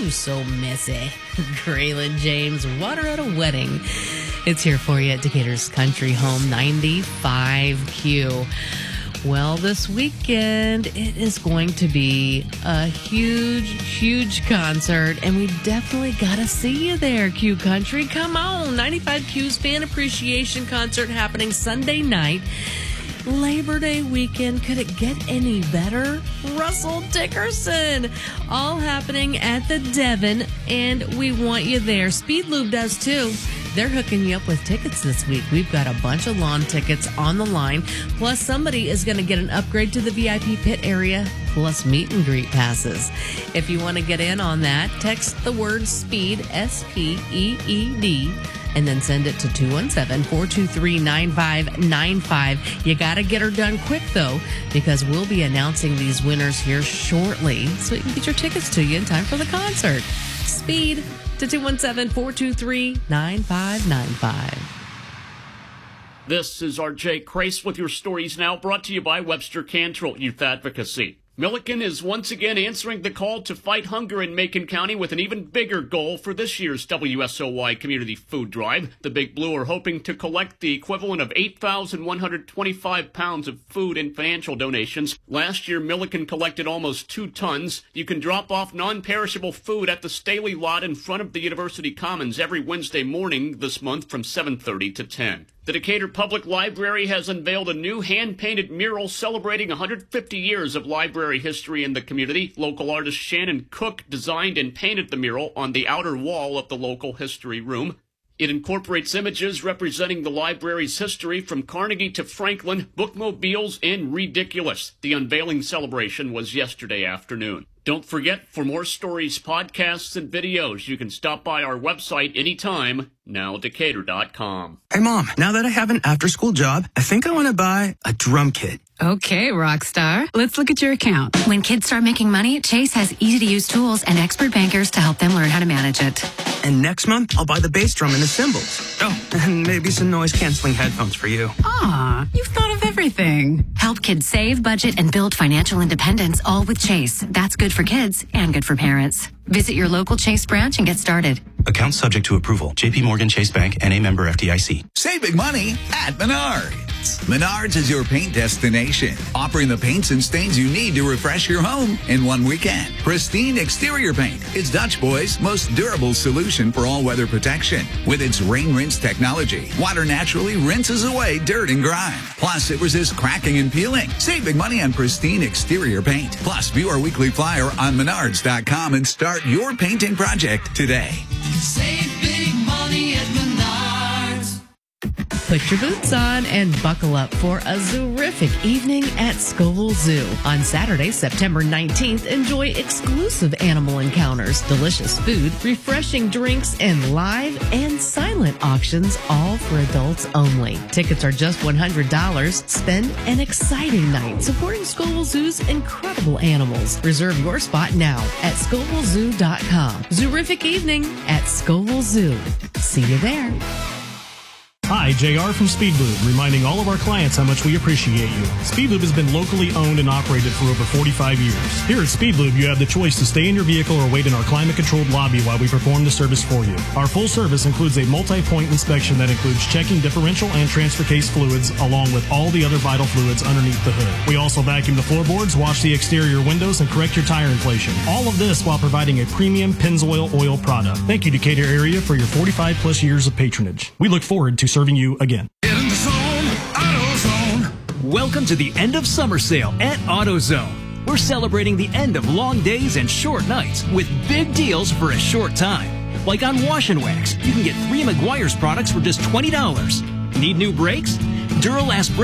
so messy. Graylin James, water at a wedding. It's here for you at Decatur's Country Home 95Q. Well, this weekend, it is going to be a huge concert, and we definitely got to see you there, Q Country. Come on, 95Q's Fan Appreciation Concert happening Sunday night. Labor Day weekend. Could it get any better? Russell Dickerson. All happening at the Devon, and we want you there. Speed Lube does too. They're hooking you up with tickets this week. We've got a bunch of lawn tickets on the line. Plus, somebody is going to get an upgrade to the VIP pit area, plus meet and greet passes. If you want to get in on that, text the word SPEED, SPEED, and then send it to 217-423-9595. You got to get her done quick, though, because we'll be announcing these winners here shortly so we can get your tickets to you in time for the concert. Speed to 217-423-9595. This is R.J. Crace with your Stories Now, brought to you by Webster Cantrell Youth Advocacy. Milliken is once again answering the call to fight hunger in Macon County with an even bigger goal for this year's WSOY Community Food Drive. The Big Blue are hoping to collect the equivalent of 8,125 pounds of food in financial donations. Last year, Milliken collected almost 2 tons. You can drop off non-perishable food at the Staley lot in front of the University Commons every Wednesday morning this month from 7:30 to 10. The Decatur Public Library has unveiled a new hand-painted mural celebrating 150 years of library history in the community. Local artist Shannon Cook designed and painted the mural on the outer wall of the local history room. It incorporates images representing the library's history from Carnegie to Franklin, bookmobiles, and ridiculous. The unveiling celebration was yesterday afternoon. Don't forget, for more stories, podcasts, and videos, you can stop by our website anytime, nowdecatur.com. Hey, Mom, now that I have an after-school job, I think I want to buy a drum kit. Okay, Rockstar. Let's look at your account. When kids start making money, Chase has easy-to-use tools and expert bankers to help them learn how to manage it. And next month, I'll buy the bass drum and the cymbals. Oh, and maybe some noise-canceling headphones for you. Aw, you've thought of everything. Help kids save, budget, and build financial independence, all with Chase. That's good for kids and good for parents. Visit your local Chase branch and get started. Account subject to approval. J.P. Morgan Chase Bank, N.A. member FDIC. Save big money at Menards. Menards is your paint destination, offering the paints and stains you need to refresh your home in one weekend. Pristine Exterior Paint is Dutch Boy's most durable solution for all-weather protection. With its rain rinse technology, water naturally rinses away dirt and grime. Plus, it resists cracking and peeling. Save big money on Pristine Exterior Paint. Plus, view our weekly flyer on Menards.com and start your painting project today. Save big money at Menards. Put your boots on and buckle up for a terrific evening at Scoville Zoo. On Saturday, September 19th, enjoy exclusive animal encounters, delicious food, refreshing drinks, and live and silent auctions, all for adults only. Tickets are just $100. Spend an exciting night supporting Scoville Zoo's incredible animals. Reserve your spot now at ScovilleZoo.com. Terrific evening at Scoville Zoo. See you there. Hi, JR from Speed Lube, reminding all of our clients how much we appreciate you. Speed Lube has been locally owned and operated for over 45 years. Here at Speed Lube, you have the choice to stay in your vehicle or wait in our climate-controlled lobby while we perform the service for you. Our full service includes a multi-point inspection that includes checking differential and transfer case fluids, along with all the other vital fluids underneath the hood. We also vacuum the floorboards, wash the exterior windows, and correct your tire inflation. All of this while providing a premium Pennzoil oil product. Thank you, Decatur area, for your 45-plus years of patronage. We look forward to serving you again. Get in the zone, AutoZone. Welcome to the end of summer sale at AutoZone. We're celebrating the end of long days and short nights with big deals for a short time. Like on Wash and Wax, you can get 3 Meguiar's products for just $20. Need new brakes? Duralast